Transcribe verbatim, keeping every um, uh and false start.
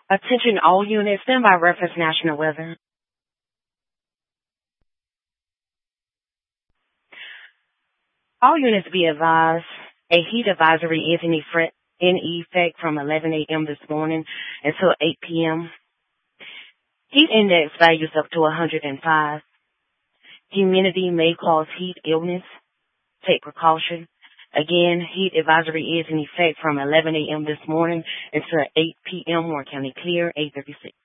Attention all units, stand by reference national weather. All units be advised, a heat advisory is in effect, in effect from eleven a.m. this morning until eight p.m. Heat index values up to one hundred five. Humidity may cause heat illness. Take precaution. Again, heat advisory is in effect from eleven a.m. this morning until eight p.m. Warren County clear, eight thirty-six.